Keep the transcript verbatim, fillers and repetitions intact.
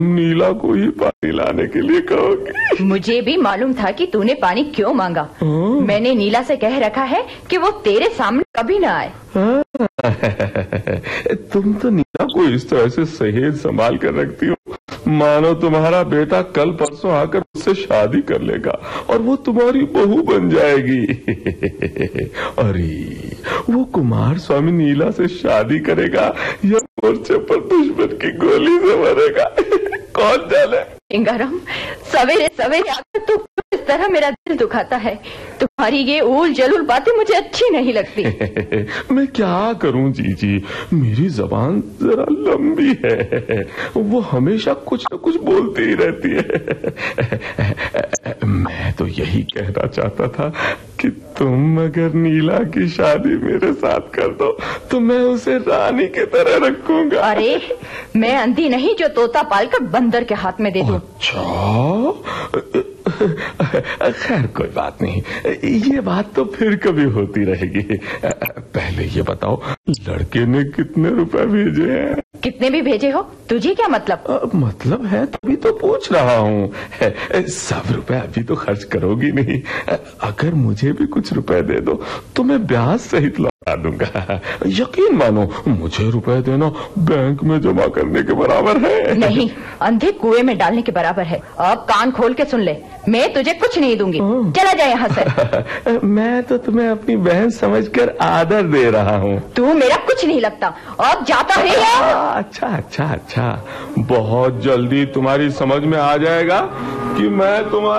नीला को ही पानी लाने के लिए कहोगे? मुझे भी मालूम था कि तूने पानी क्यों मांगा। मैंने नीला से कह रखा है कि वो तेरे सामने कभी ना आए। तुम तो नीला को इस तरह से सहेज संभाल कर रखती हो मानो तुम्हारा बेटा कल परसों आकर उससे शादी कर लेगा और वो तुम्हारी बहू बन जाएगी। अरे वो कुमार स्वामी नीला से शादी करेगा या मोर्चे पर दुश्मन की गोली से मरेगा, कौन जाने। सिंगाराम, सवेरे सवेरे आकर तू इस तरह मेरा दिल दुखाता है। तुम्हारी ये ऊल जलूल बातें मुझे अच्छी नहीं लगती। मैं क्या करूं जीजी, मेरी जबान जरा लंबी है, वो हमेशा कुछ न कुछ बोलती ही रहती है। मैं तो यही कहना चाहता था कि तुम अगर नीला की शादी मेरे साथ कर दो तो मैं उसे रानी की तरह रखूंगा। अरे मैं अंधी नहीं जो तोता पालकर बंदर के हाथ में दे दूं। अच्छा, खैर कोई बात नहीं, ये बात तो फिर कभी होती रहेगी। पहले ये बताओ लड़के ने कितने रुपए भेजे हैं? कितने भी भेजे हो तुझे क्या मतलब? आ, मतलब है तभी तो पूछ रहा हूँ। सब रुपए अभी तो खर्च करोगी नहीं, अगर मुझे भी कुछ रुपए दे दो तो मैं ब्याज सहित लौटा दूंगा। यकीन मानो मुझे रुपए देना बैंक में जमा करने के बराबर है। नहीं, अंधे कुएं में डालने के बराबर है। अब कान खोल के सुन ले, मैं तुझे कुछ नहीं दूंगी, चला जाए यहाँ से। मैं तो तुम्हें अपनी बहन समझकर आदर दे रहा हूँ। तू मेरा कुछ नहीं लगता, अब जाता है या? अच्छा अच्छा अच्छा, बहुत जल्दी तुम्हारी समझ में आ जाएगा कि मैं तुम्हारा